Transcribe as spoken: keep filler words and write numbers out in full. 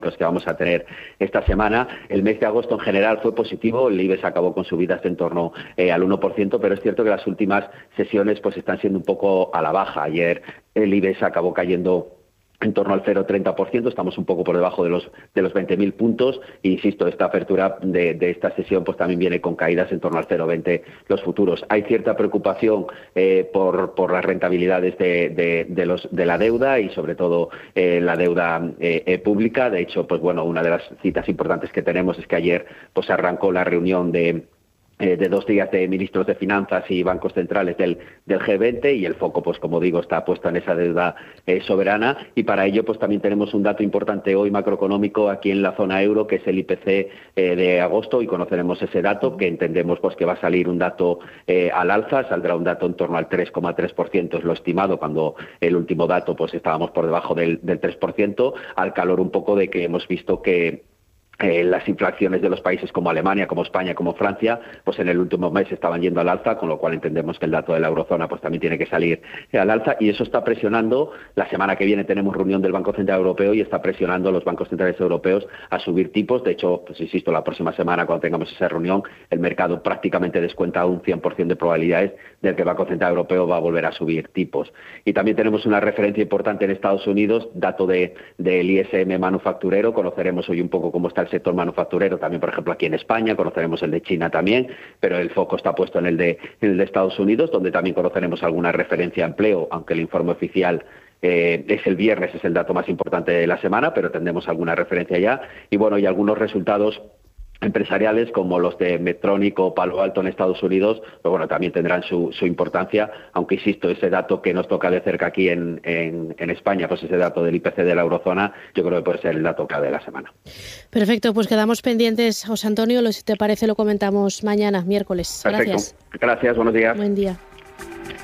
que vamos a tener esta semana. El mes de agosto en general fue positivo, el IBEX acabó con subidas de en torno eh, al uno por ciento, pero es cierto que las últimas sesiones pues están siendo un poco a la baja. Ayer el IBEX acabó cayendo en torno al cero coma treinta por ciento, estamos un poco por debajo de los de los veinte mil puntos, e insisto, esta apertura de, de esta sesión pues también viene con caídas en torno al cero coma veinte los futuros. Hay cierta preocupación eh, por, por las rentabilidades de, de, de, los, de la deuda y sobre todo eh, la deuda eh, eh, pública. De hecho, pues bueno, una de las citas importantes que tenemos es que ayer pues arrancó la reunión de de dos días de ministros de finanzas y bancos centrales del, del G veinte, y el foco, pues como digo, está puesto en esa deuda eh, soberana, y para ello pues también tenemos un dato importante hoy macroeconómico aquí en la zona euro, que es el I P C eh, de agosto, y conoceremos ese dato, que entendemos pues que va a salir un dato eh, al alza, saldrá un dato en torno al tres coma tres por ciento, es lo estimado, cuando el último dato pues estábamos por debajo del, del tres por ciento, al calor un poco de que hemos visto que Eh, las inflaciones de los países como Alemania, como España, como Francia, pues en el último mes estaban yendo al alza, con lo cual entendemos que el dato de la eurozona pues también tiene que salir al alza, y eso está presionando. La semana que viene tenemos reunión del Banco Central Europeo y está presionando a los bancos centrales europeos a subir tipos. De hecho, pues insisto, la próxima semana, cuando tengamos esa reunión, el mercado prácticamente descuenta un cien por ciento de probabilidades de que el Banco Central Europeo va a volver a subir tipos. Y también tenemos una referencia importante en Estados Unidos, dato de del I S M manufacturero. Conoceremos hoy un poco cómo está el sector manufacturero también, por ejemplo, aquí en España, conoceremos el de China también, pero el foco está puesto en el de, en el de Estados Unidos, donde también conoceremos alguna referencia a empleo, aunque el informe oficial eh, es el viernes, es el dato más importante de la semana, pero tendremos alguna referencia ya, y bueno, y algunos resultados empresariales como los de Medtronic o Palo Alto en Estados Unidos, pues bueno, también tendrán su, su importancia, aunque insisto, ese dato que nos toca de cerca aquí en, en, en España, pues ese dato del I P C de la eurozona, yo creo que puede ser el dato clave de la semana. Perfecto, pues quedamos pendientes, José Antonio, si te parece lo comentamos mañana, miércoles. Perfecto. Gracias. Gracias, buenos días. Buen día.